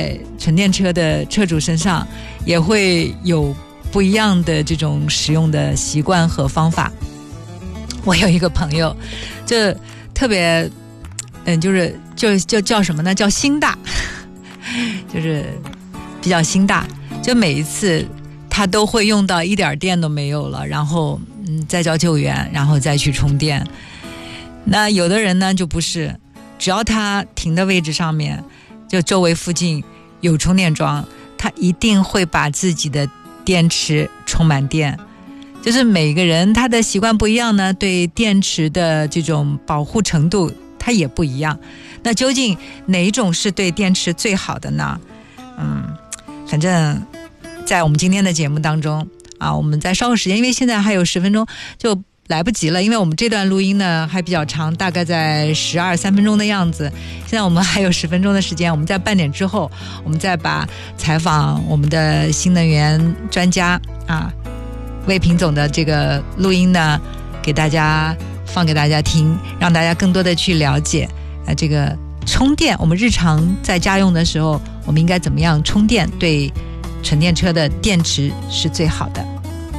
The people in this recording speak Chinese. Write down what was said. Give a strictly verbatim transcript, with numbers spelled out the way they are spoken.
在纯电车的车主身上也会有不一样的这种使用的习惯和方法。我有一个朋友就特别嗯，就是就就叫什么呢，叫心大，就是比较心大，就每一次他都会用到一点电都没有了，然后嗯再叫救援，然后再去充电。那有的人呢就不是，只要他停的位置上面就周围附近有充电桩，他一定会把自己的电池充满电。就是每个人他的习惯不一样呢，对电池的这种保护程度它也不一样。那究竟哪一种是对电池最好的呢？嗯，反正在我们今天的节目当中啊，我们再稍后时间，因为现在还有十分钟就来不及了，因为我们这段录音呢还比较长，大概在十二三分钟的样子。现在我们还有十分钟的时间，我们在半点之后，我们再把采访我们的新能源专家啊魏平总的这个录音呢，给大家放给大家听，让大家更多的去了解呃这个充电，我们日常在家用的时候，我们应该怎么样充电，对纯电车的电池是最好的。